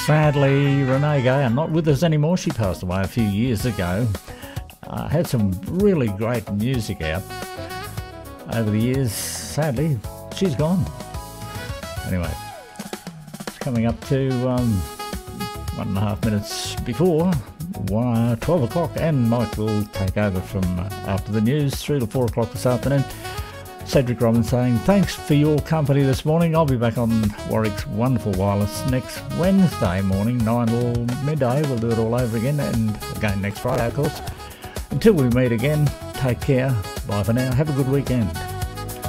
Sadly, Renee Gay, not with us anymore. She passed away a few years ago. Had some really great music out over the years. Sadly, she's gone. Anyway, it's coming up to 1.5 minutes before 12 o'clock, and Mike will take over from after the news 3 to 4 o'clock this afternoon. Cedric Robbins saying thanks for your company this morning. I'll be back on Warwick's Wonderful Wireless next Wednesday morning, 9 till midday. We'll do it all over again, and again next Friday, of course. Until we meet again, take care. Bye for now. Have a good weekend.